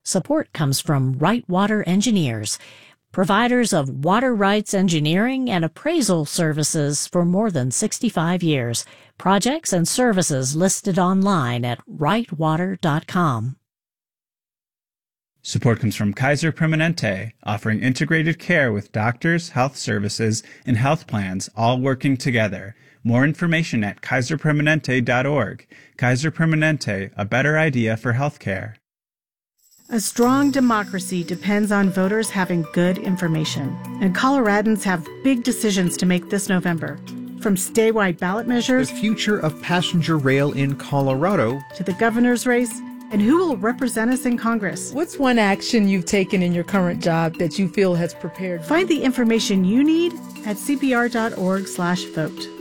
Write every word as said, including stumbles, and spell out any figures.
Support comes from Right Water Engineers, providers of water rights engineering and appraisal services for more than sixty-five years. Projects and services listed online at right water dot com. Support comes from Kaiser Permanente, offering integrated care with doctors, health services, and health plans all working together. More information at kaiser permanente dot org. Kaiser Permanente, a better idea for healthcare. A strong democracy depends on voters having good information, and Coloradans have big decisions to make this November. From statewide ballot measures, the future of passenger rail in Colorado, to the governor's race, and who will represent us in Congress. What's one action you've taken in your current job that you feel has prepared you? Find the information you need at c p r dot org slash vote.